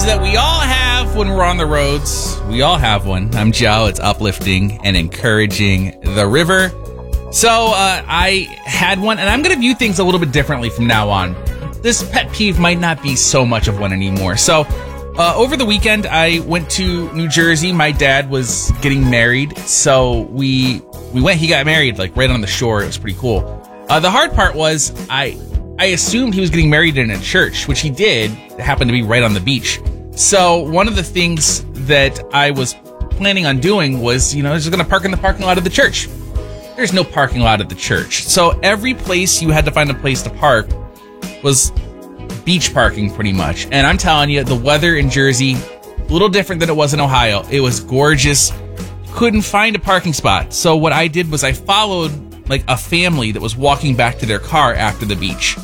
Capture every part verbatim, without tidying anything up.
voices that we all have when we're on the roads. We all have one. I'm Joe. It's uplifting and encouraging the river. So uh, I had one, and I'm going to view things a little bit differently from now on. This pet peeve might not be so much of one anymore. So uh, over the weekend, I went to New Jersey. My dad was getting married, so we we went. He got married like right on the shore. It was pretty cool. Uh, the hard part was I I assumed he was getting married in a church, which he did. It happened to be right on the beach. So one of the things that I was planning on doing was, you know, I was just going to park in the parking lot of the church. There's no parking lot at the church. So every place you had to find a place to park was beach parking pretty much. And I'm telling you, the weather in Jersey, a little different than it was in Ohio. It was gorgeous. Couldn't find a parking spot. So what I did was I followed like a family that was walking back to their car after the beach.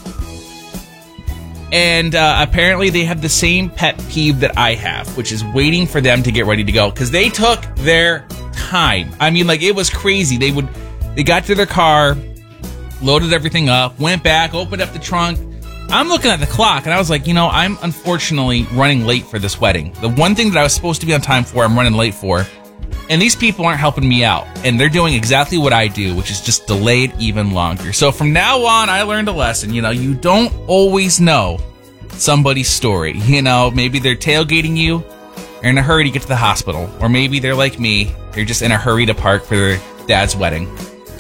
And uh, apparently they have the same pet peeve that I have, which is waiting for them to get ready to go. Because they took their time. I mean, like, it was crazy. They would... They got to their car, loaded everything up, went back, opened up the trunk. I'm looking at the clock, and I was like, you know, I'm unfortunately running late for this wedding. The one thing that I was supposed to be on time for, I'm running late for. And these people aren't helping me out. And they're doing exactly what I do, which is just delay it even longer. So from now on, I learned a lesson. You know, you don't always know somebody's story. You know, maybe they're tailgating you. They're in a hurry to get to the hospital. Or maybe they're like me. They're just in a hurry to park for their dad's wedding.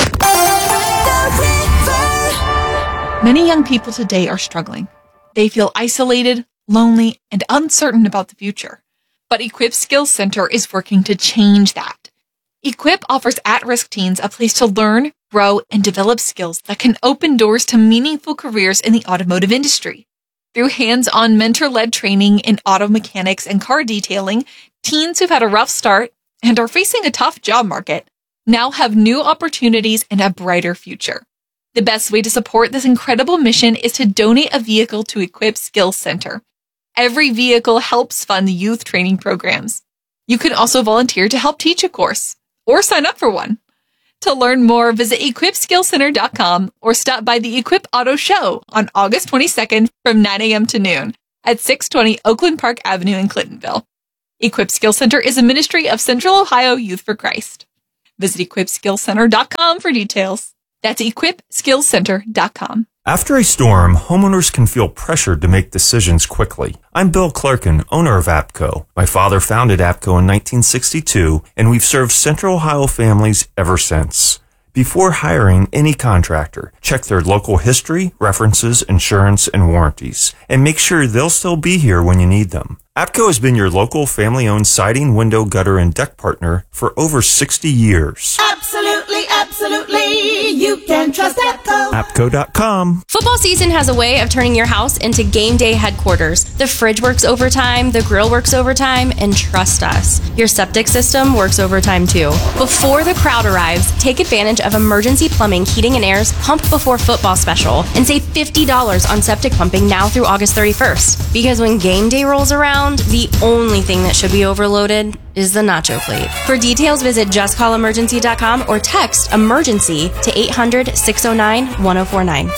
Many young people today are struggling. They feel isolated, lonely, and uncertain about the future. But Equip Skills Center is working to change that. Equip offers at-risk teens a place to learn, grow, and develop skills that can open doors to meaningful careers in the automotive industry. Through hands-on mentor-led training in auto mechanics and car detailing, teens who've had a rough start and are facing a tough job market now have new opportunities and a brighter future. The best way to support this incredible mission is to donate a vehicle to Equip Skills Center. Every vehicle helps fund youth training programs. You can also volunteer to help teach a course or sign up for one. To learn more, visit equip skills center dot com or stop by the Equip Auto Show on August twenty-second from nine a.m. to noon at six twenty Oakland Park Avenue in Clintonville. Equip Skills Center is a ministry of Central Ohio Youth for Christ. Visit equip skills center dot com for details. That's equip skills center dot com. After a storm, homeowners can feel pressured to make decisions quickly. I'm Bill Clarkin, owner of APCO. My father founded APCO in nineteen sixty-two, and we've served Central Ohio families ever since. Before hiring any contractor, check their local history, references, insurance, and warranties, and make sure they'll still be here when you need them. APCO has been your local family-owned siding, window, gutter, and deck partner for over sixty years. Absolutely, absolutely, you can trust APCO. APCO dot com. Football season has a way of turning your house into game day headquarters. The fridge works overtime, the grill works overtime, and trust us, your septic system works overtime too. Before the crowd arrives, take advantage of Emergency Plumbing Heating and Air's Pump Before Football special and save fifty dollars on septic pumping now through August thirty-first. Because when game day rolls around, the only thing that should be overloaded is the nacho plate. For details, visit just call emergency dot com or text emergency to eight hundred, six oh nine, one oh four nine.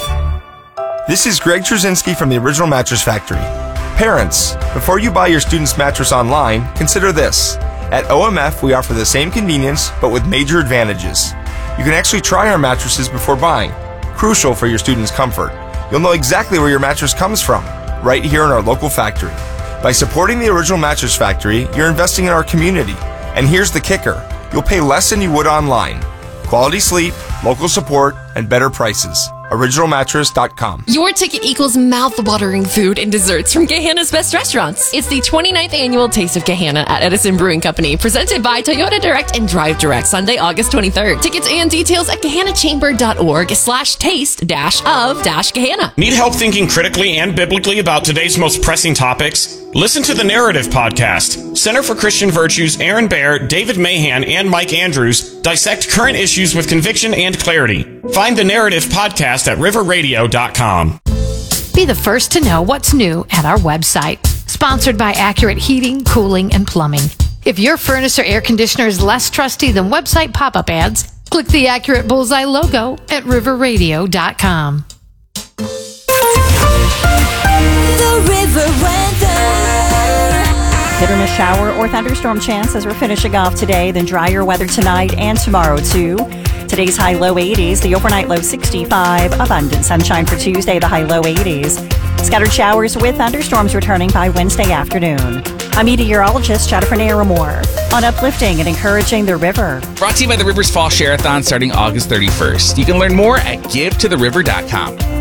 This is Greg Trzynski from the Original Mattress Factory. Parents, before you buy your student's mattress online, consider this. At O M F, we offer the same convenience, but with major advantages. You can actually try our mattresses before buying, crucial for your student's comfort. You'll know exactly where your mattress comes from, right here in our local factory. By supporting the Original Mattress Factory, you're investing in our community. And here's the kicker. You'll pay less than you would online. Quality sleep, local support, and better prices. original mattress dot com. Your ticket equals mouth-watering food and desserts from Gahanna's Best Restaurants. It's the twenty-ninth annual Taste of Gahanna at Edison Brewing Company, presented by Toyota Direct and Drive Direct, Sunday, August twenty-third. Tickets and details at gahannachamber.org slash taste dash of dash Gahanna. Need help thinking critically and biblically about today's most pressing topics? Listen to the Narrative Podcast. Center for Christian Virtues, Aaron Baer, David Mahan, and Mike Andrews dissect current issues with conviction and clarity. Find the Narrative Podcast at river radio dot com. Be the first to know what's new at our website. Sponsored by Accurate Heating, Cooling, and Plumbing. If your furnace or air conditioner is less trusty than website pop-up ads, click the Accurate Bullseye logo at river radio dot com. The River Weather. hit or miss shower or thunderstorm chance as we're finishing off today, then drier weather tonight and tomorrow too. Today's high low eighties, the overnight low sixty-five. Abundant sunshine for Tuesday, the high low eighties. Scattered showers with thunderstorms returning by Wednesday afternoon. I'm meteorologist Jennifer Naramore on uplifting and encouraging the river. Brought to you by the Rivers Fall Share-a-thon starting August thirty-first. You can learn more at give to the river dot com.